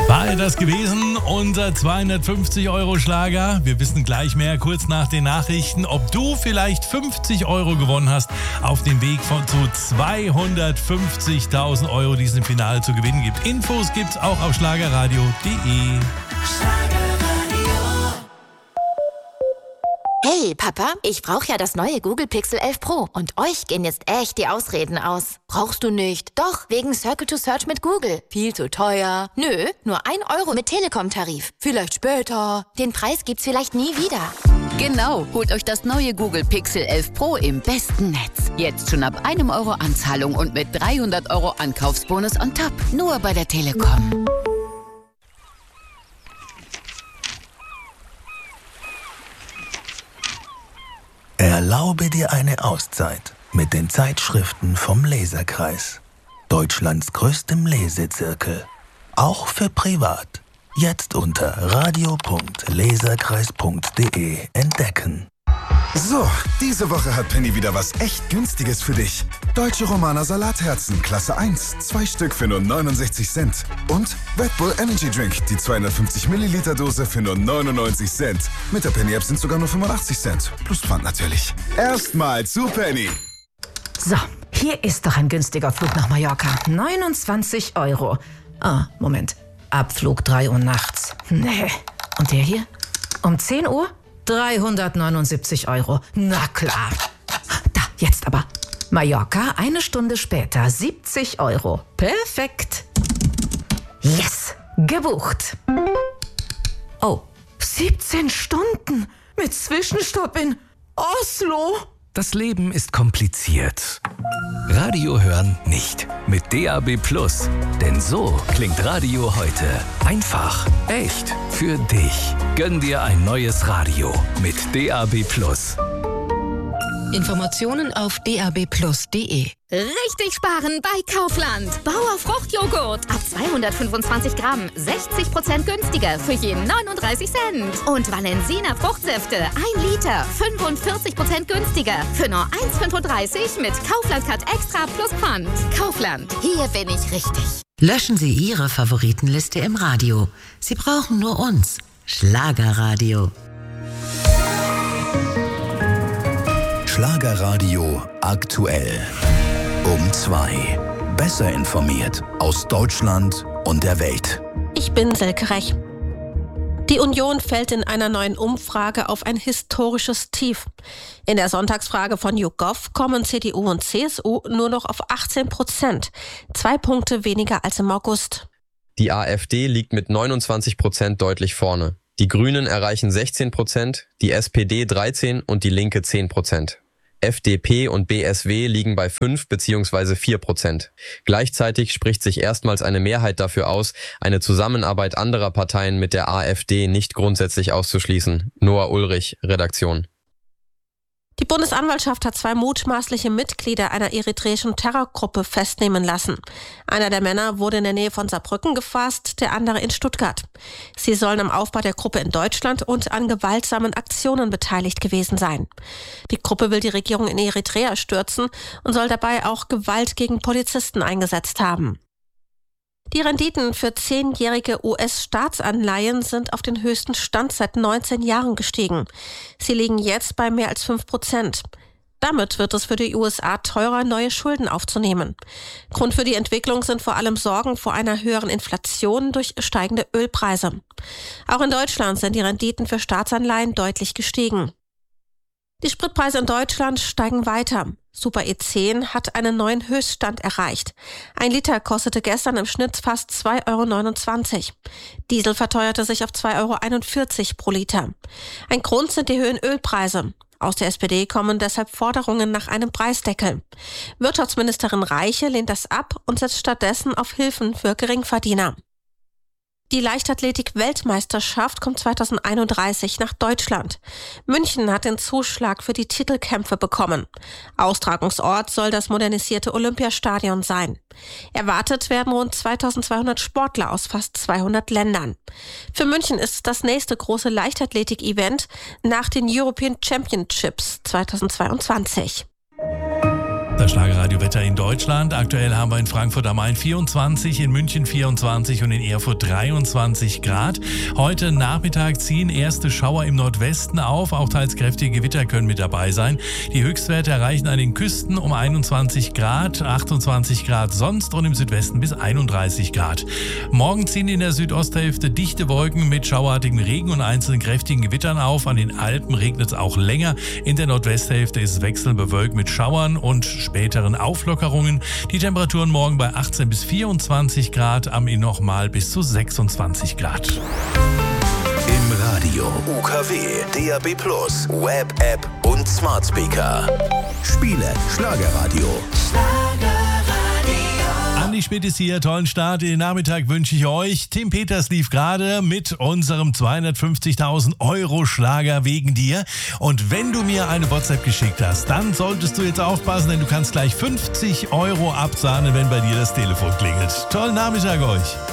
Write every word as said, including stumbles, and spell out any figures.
War er das gewesen, unser zweihundertfünfzig Euro Schlager? Wir wissen gleich mehr, kurz nach den Nachrichten, ob du vielleicht fünfzig Euro gewonnen hast, auf dem Weg von zu zweihundertfünfzigtausend Euro, die es im Finale zu gewinnen gibt. Infos gibt's auch auf schlagerradio punkt de. Hey Papa, ich brauche ja das neue Google Pixel elf Pro und euch gehen jetzt echt die Ausreden aus. Brauchst du nicht? Doch, wegen Circle to Search mit Google. Viel zu teuer. Nö, nur ein Euro mit Telekom-Tarif. Vielleicht später. Den Preis gibt's vielleicht nie wieder. Genau, holt euch das neue Google Pixel elf Pro im besten Netz. Jetzt schon ab einem Euro Anzahlung und mit dreihundert Euro Ankaufsbonus on top. Nur bei der Telekom. Erlaube dir eine Auszeit mit den Zeitschriften vom Leserkreis. Deutschlands größtem Lesezirkel. Auch für privat. Jetzt unter radio punkt leserkreis punkt de entdecken. So, diese Woche hat Penny wieder was echt Günstiges für dich. Deutsche Romaner Salatherzen, Klasse eins, zwei Stück für nur neunundsechzig Cent. Und Red Bull Energy Drink, die zweihundertfünfzig Milliliter Dose für nur neunundneunzig Cent. Mit der Penny-App sind sogar nur fünfundachtzig Cent. Plus Pfand natürlich. Erstmal zu Penny. So, hier ist doch ein günstiger Flug nach Mallorca. neunundzwanzig Euro. Ah, Moment. Abflug drei Uhr nachts. Nee. Und der hier? Um zehn Uhr? dreihundertneunundsiebzig Euro. Na klar. Da, jetzt aber. Mallorca, eine Stunde später, siebzig Euro. Perfekt. Yes, gebucht. Oh, siebzehn Stunden mit Zwischenstopp in Oslo. Das Leben ist kompliziert. Radio hören nicht. Mit D A B Plus. Denn so klingt Radio heute. Einfach, echt, für dich. Gönn dir ein neues Radio mit D A B Plus. Informationen auf d a b plus punkt de. Richtig sparen bei Kaufland. Bauer Fruchtjoghurt. Ab zweihundertfünfundzwanzig Gramm. sechzig Prozent günstiger für je neununddreißig Cent. Und Valensina Fruchtsäfte. ein Liter. fünfundvierzig Prozent günstiger. Für nur eins Komma fünfunddreißig mit Kaufland Cut Extra plus Pfand. Kaufland. Hier bin ich richtig. Löschen Sie Ihre Favoritenliste im Radio. Sie brauchen nur uns. Schlagerradio. Schlagerradio aktuell. Um zwei. Besser informiert aus Deutschland und der Welt. Ich bin Silke Rech. Die Union fällt in einer neuen Umfrage auf ein historisches Tief. In der Sonntagsfrage von YouGov kommen C D U und C S U nur noch auf achtzehn Prozent. Zwei Punkte weniger als im August. Die AfD liegt mit neunundzwanzig Prozent deutlich vorne. Die Grünen erreichen sechzehn Prozent, die S P D dreizehn und die Linke zehn Prozent. F D P und B S W liegen bei fünf bzw. vier Prozent. Gleichzeitig spricht sich erstmals eine Mehrheit dafür aus, eine Zusammenarbeit anderer Parteien mit der AfD nicht grundsätzlich auszuschließen. Noah Ulrich, Redaktion. Die Bundesanwaltschaft hat zwei mutmaßliche Mitglieder einer eritreischen Terrorgruppe festnehmen lassen. Einer der Männer wurde in der Nähe von Saarbrücken gefasst, der andere in Stuttgart. Sie sollen am Aufbau der Gruppe in Deutschland und an gewaltsamen Aktionen beteiligt gewesen sein. Die Gruppe will die Regierung in Eritrea stürzen und soll dabei auch Gewalt gegen Polizisten eingesetzt haben. Die Renditen für zehnjährige U S-Staatsanleihen sind auf den höchsten Stand seit neunzehn Jahren gestiegen. Sie liegen jetzt bei mehr als fünf Prozent. Damit wird es für die U S A teurer, neue Schulden aufzunehmen. Grund für die Entwicklung sind vor allem Sorgen vor einer höheren Inflation durch steigende Ölpreise. Auch in Deutschland sind die Renditen für Staatsanleihen deutlich gestiegen. Die Spritpreise in Deutschland steigen weiter. Super E zehn hat einen neuen Höchststand erreicht. Ein Liter kostete gestern im Schnitt fast zwei Euro neunundzwanzig. Diesel verteuerte sich auf zwei Euro einundvierzig pro Liter. Ein Grund sind die höheren Ölpreise. Aus der S P D kommen deshalb Forderungen nach einem Preisdeckel. Wirtschaftsministerin Reiche lehnt das ab und setzt stattdessen auf Hilfen für Geringverdiener. Die Leichtathletik-Weltmeisterschaft kommt zweitausendeinunddreißig nach Deutschland. München hat den Zuschlag für die Titelkämpfe bekommen. Austragungsort soll das modernisierte Olympiastadion sein. Erwartet werden rund zweitausendzweihundert Sportler aus fast zweihundert Ländern. Für München ist es das nächste große Leichtathletik-Event nach den European Championships zweitausendzweiundzwanzig. Das Schlagerradio-Wetter in Deutschland. Aktuell haben wir in Frankfurt am Main vierundzwanzig, in München vierundzwanzig und in Erfurt dreiundzwanzig Grad. Heute Nachmittag ziehen erste Schauer im Nordwesten auf. Auch teils kräftige Gewitter können mit dabei sein. Die Höchstwerte erreichen an den Küsten um einundzwanzig Grad, achtundzwanzig Grad sonst und im Südwesten bis einunddreißig Grad. Morgen ziehen in der Südosthälfte dichte Wolken mit schauartigem Regen und einzelnen kräftigen Gewittern auf. An den Alpen regnet es auch länger. In der Nordwesthälfte ist es wechselnd bewölkt mit Schauern und späteren Auflockerungen. Die Temperaturen morgen bei achtzehn bis vierundzwanzig Grad, am Inn nochmal bis zu sechsundzwanzig Grad. Im Radio U K W, D A B Plus, Web, App und Smart Speaker. Spiele Schlagerradio. Andi Schmidt ist hier, tollen Start in den Nachmittag wünsche ich euch. Tim Peters lief gerade mit unserem zweihundertfünfzigtausend Euro Schlager wegen dir. Und wenn du mir eine WhatsApp geschickt hast, dann solltest du jetzt aufpassen, denn du kannst gleich fünfzig Euro absahnen, wenn bei dir das Telefon klingelt. Tollen Nachmittag euch.